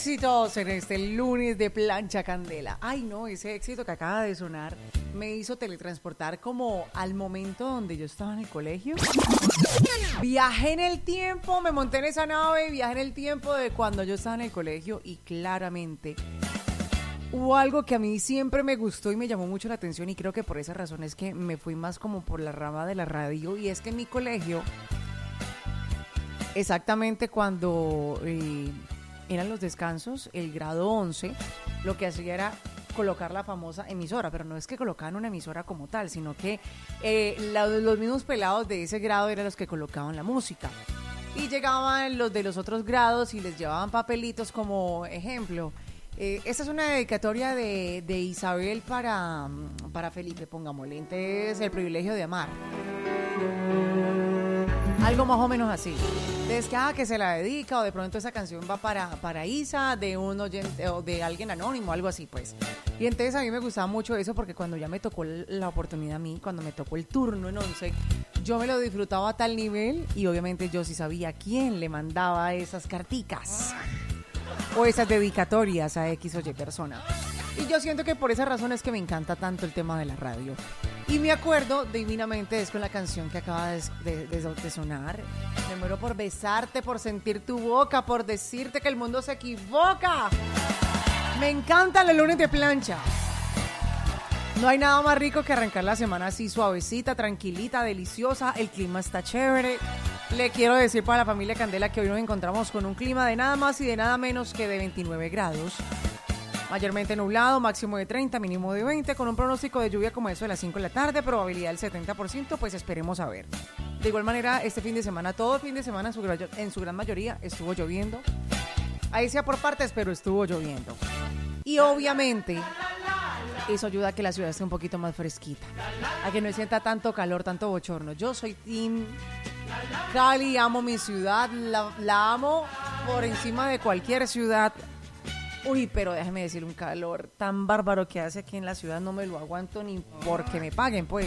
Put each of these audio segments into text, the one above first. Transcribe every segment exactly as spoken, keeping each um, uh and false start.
éxitos en este lunes de Plancha Candela. Ay, no, ese éxito que acaba de sonar me hizo teletransportar como al momento donde yo estaba en el colegio. Viajé en el tiempo, me monté en esa nave, viajé en el tiempo de cuando yo estaba en el colegio y claramente hubo algo que a mí siempre me gustó y me llamó mucho la atención y creo que por esa razón es que me fui más como por la rama de la radio y es que en mi colegio, exactamente cuando eh, eran los descansos, el grado once, lo que hacía era colocar la famosa emisora, pero no es que colocaban una emisora como tal, sino que eh, la, los mismos pelados de ese grado eran los que colocaban la música. Y llegaban los de los otros grados y les llevaban papelitos como ejemplo. Eh, esta es una dedicatoria de, de Isabel para, para Felipe, pongámosle. Entonces, el privilegio de amar. Algo más o menos así. Entonces, que, ah, que se la dedica, o de pronto esa canción va para, para Isa, de un oyente, o de alguien anónimo, algo así, pues. Y entonces a mí me gustaba mucho eso, porque cuando ya me tocó la oportunidad a mí, cuando me tocó el turno en once, yo me lo disfrutaba a tal nivel, y obviamente yo sí sabía quién le mandaba esas carticas, o esas dedicatorias a X o Y persona. Y yo siento que por esa razón es que me encanta tanto el tema de la radio. Y me acuerdo divinamente es con la canción que acaba de, de, de, de sonar. Me muero por besarte, por sentir tu boca, por decirte que el mundo se equivoca. Me encanta el lunes de plancha. No hay nada más rico que arrancar la semana así suavecita, tranquilita, deliciosa. El clima está chévere. Le quiero decir para la familia Candela que hoy nos encontramos con un clima de nada más y de nada menos que de veintinueve grados. Mayormente nublado, máximo de treinta, mínimo de veinte, con un pronóstico de lluvia como eso de las cinco de la tarde, probabilidad del setenta por ciento, pues esperemos a ver. De igual manera, este fin de semana, todo el fin de semana en su, en su gran mayoría estuvo lloviendo. Ahí sea por partes, pero estuvo lloviendo. Y obviamente, eso ayuda a que la ciudad esté un poquito más fresquita, a que no sienta tanto calor, tanto bochorno. Yo soy team Cali, amo mi ciudad, la, la amo por encima de cualquier ciudad. Uy, pero déjeme decir, un calor tan bárbaro que hace aquí en la ciudad no me lo aguanto ni porque me paguen, pues.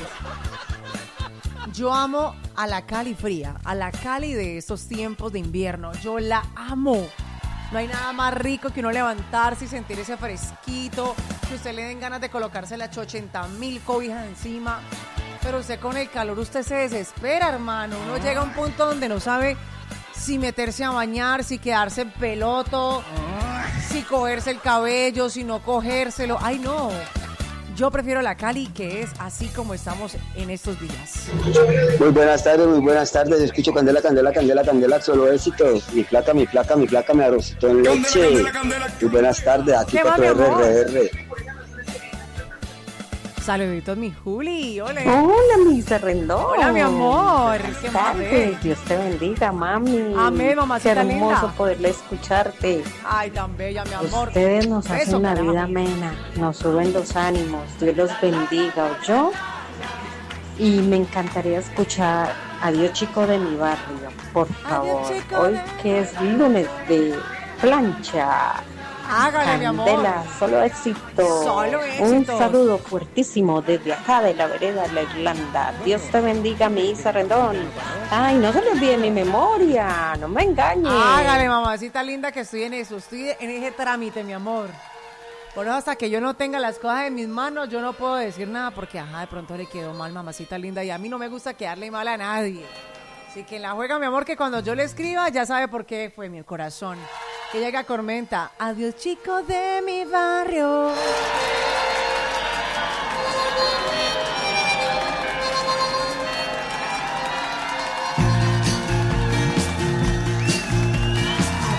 Yo amo a la Cali fría, a la Cali de estos tiempos de invierno. Yo la amo. No hay nada más rico que uno levantarse y sentir ese fresquito, que usted le den ganas de colocarse las ochenta mil cobijas encima. Pero usted con el calor, usted se desespera, hermano. Uno llega a un punto donde no sabe si meterse a bañar, si quedarse en peloto, si cogerse el cabello, si no cogérselo. Ay, no. Yo prefiero la Cali, que es así como estamos en estos días. Muy buenas tardes, muy buenas tardes. Escucho Candela, Candela, Candela, Candela, solo éxitos. Mi flaca, mi flaca, mi flaca, me arrocito en leche. Candela, Candela, Candela. Muy buenas tardes, aquí para tu R R R. Saluditos, mi Juli. Hola. Hola, mi Rendón. Hola, mi amor. ¿Qué tardes? Dios te bendiga, mami. Amén, mamacita linda. Qué hermoso linda. poderle escucharte. Ay, tan bella, mi amor. Ustedes nos Eso, hacen la carajo. vida amena, nos suben los ánimos. Dios los bendiga, ¿oyó? Y me encantaría escuchar Adiós, chico de mi barrio, por favor. chico Hoy de- que es lunes de plancha. Hágale, mi amor. Candela, solo éxito. Solo Un éxitos. saludo fuertísimo desde acá de la vereda de la Irlanda. Dios te bendiga, mi Isa Rendón. Ay, no se le olvide mi memoria, no me engañes. Hágale, mamacita linda, que estoy en eso, estoy en ese trámite, mi amor. Por eso hasta que yo no tenga las cosas en mis manos, yo no puedo decir nada porque, ajá, de pronto le quedó mal, mamacita linda, y a mí no me gusta quedarle mal a nadie. Así que en la juega, mi amor, que cuando yo le escriba, ya sabe por qué fue mi corazón. Que llega Cormenta. Adiós, chico de mi barrio.